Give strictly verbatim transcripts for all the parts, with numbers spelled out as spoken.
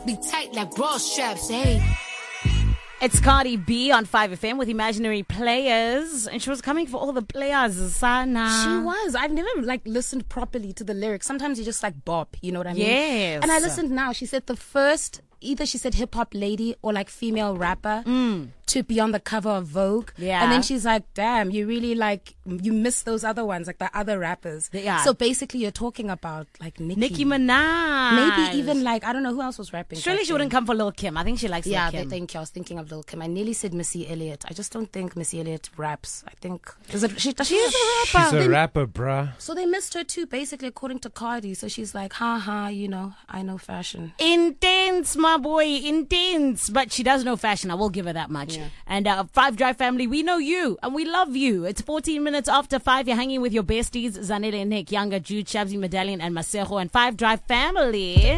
be tight like bra straps, hey. It's Cardi B on five F M with Imaginary Players, and she was coming for all the players, Sana. She was. I've never like listened properly to the lyrics. Sometimes you just like bop, you know what I mean? Yes. And I listened now. She said the first, either she said hip hop lady or like female rapper Mm. to be on the cover of Vogue. Yeah. And then she's like, damn, you really like, you miss those other ones, like the other rappers. Yeah. So basically you're talking about like Nicki. Nicki Minaj. Maybe even like, I don't know who else was rapping. Surely back she then. wouldn't come for Lil Kim. I think she likes Yeah, Lil they Kim. think I was thinking of Lil Kim. I nearly said Missy Elliott. I just don't think Missy Elliott raps. I think is it she, does she is a rapper. She's a They- rapper, bruh. So they missed her too, basically, according to Cardi. So she's like, ha ha, you know, I know fashion. Intense, my boy, intense. But she does know fashion. I will give her that much. Yeah. And uh, Five Drive family, we know you and we love you. It's fourteen minutes after five. You're hanging with your besties, Zanele, Nick, Younger, Jude, Shabzi, Medallion, and Masejo. And Five Drive family.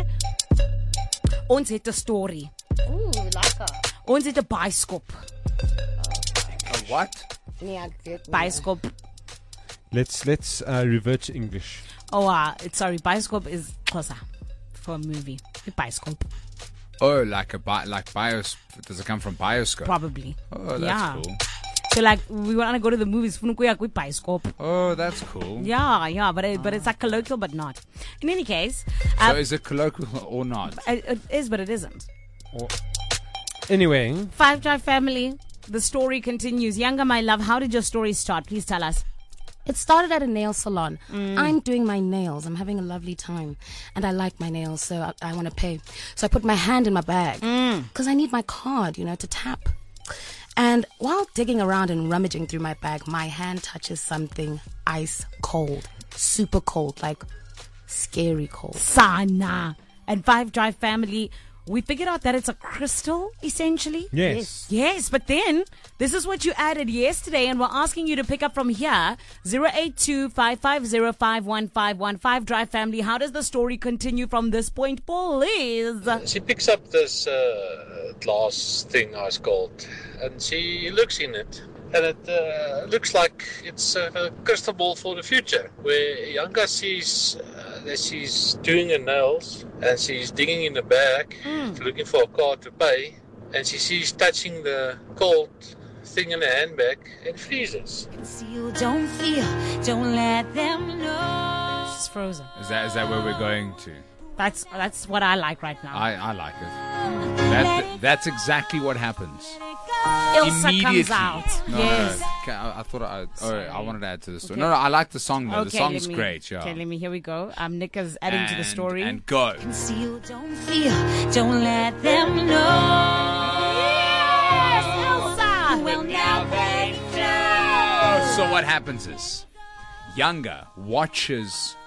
Ons het 'n story. Ooh, lekker. Ons het 'n bioskop. A what? Yeah, good. Bioskop. Let's let's uh, revert to English. Oh, uh, it's sorry. Bioskop is closer for a movie. Bioskop, Oh, like a bi- like bios. Does it come from bioscope? probably. Oh, that's Yeah. cool. So like we want to go to the movies. Funa kuya ku bioskop. Oh, that's cool. Yeah, yeah, but it, but it's like colloquial, but not. In any case, uh, So is it colloquial or not? it, it is, but it isn't. Anyway, Five Drive family. The story continues. Younger, my love, how did your story start? Please tell us. It started at a nail salon. Mm. I'm doing my nails. I'm having a lovely time. And I like my nails, so I, I want to pay. So I put my hand in my bag. Mm. Because I need my card, you know, to tap. And while digging around and rummaging through my bag, my hand touches something ice cold. Super cold, like scary cold. Sana and Five Drive family. We figured out that it's a crystal, essentially. yes. Yes, but then this is what you added yesterday, and we're asking you to pick up from here. zero eight two, five five zero, five one five one five. Drive family, how does the story continue from this point, please? She picks up this uh, glass thing, ice cold, and she looks in it. And it uh, looks like it's a, a crystal ball for the future, where Yanga sees uh, that she's doing her nails, and she's digging in the bag, looking for a card to pay, and she sees touching the cold thing in the handbag, and freezes. Conceal, don't feel, don't let them know. She's frozen. Is that is that where we're going to? That's that's what I like right now. I, I like it. That that's exactly what happens. Ilsa Immediately. comes out. No, Yes. no, no. Okay, I, I thought I. Oh, I wanted to add to the story. No, no. I like the song though. the Okay, song's let me- great. Yeah. Okay, let me. Here we go. Um, Nick is adding and, to the story. And go. Conceal, don't feel, don't let them know. Yes, Elsa. Well, now they know. So what happens is, Younger watches